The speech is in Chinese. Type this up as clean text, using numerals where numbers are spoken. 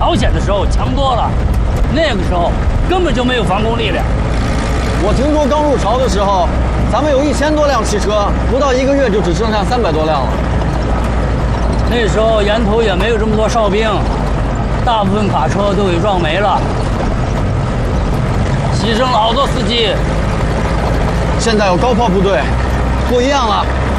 朝鲜的时候强多了。那个时候根本就没有防空力量。 我听说刚入朝的时候，咱们有1000多辆汽车，不到1个月就只剩下300多辆了。 那时候沿途也没有这么多哨兵，大部分卡车都给撞没了，牺牲了好多司机。 现在有高炮部队，不一样了。